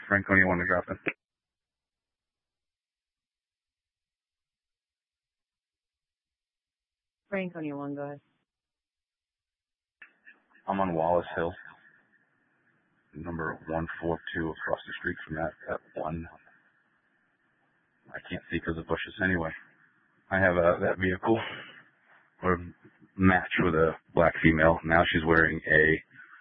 Franconia 1 to drop in. Franconia 1, go ahead. I'm on Wallace Hill, number 142 across the street from that one. I can't see because of bushes anyway. I have that vehicle, or match with a black female. Now she's wearing a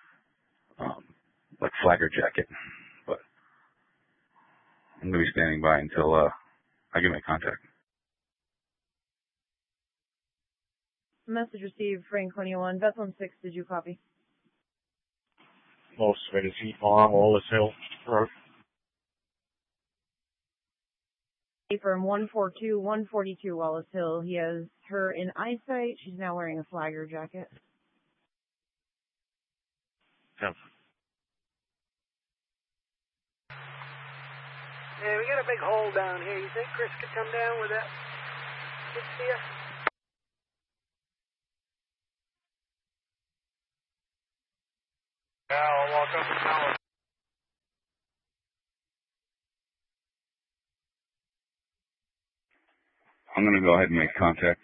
like flagger jacket, but I'm going to be standing by until I get my contact. Message received, Franconia 1. Bethlehem 6, did you copy? Most of it is heat on Wallace Hill Road. From 142, 142 Wallace Hill. He has her in eyesight. She's now wearing a flagger jacket. Yeah. Yeah, we got a big hole down here. You think Chris could come down with that? Good to see you. Yeah, I'll walk up and down. I'm going to go ahead and make contact.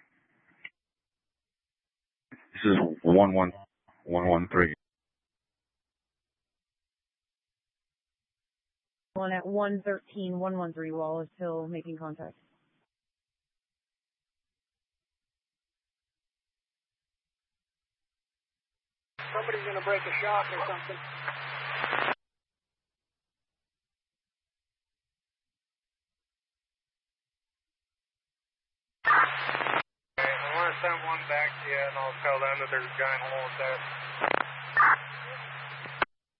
This is 11113. One at 113, 113 Wallace Hill, making contact. Somebody's going to break a shock or something. Okay, I want to send one back to you, and I'll tell them that there's a giant hole up there.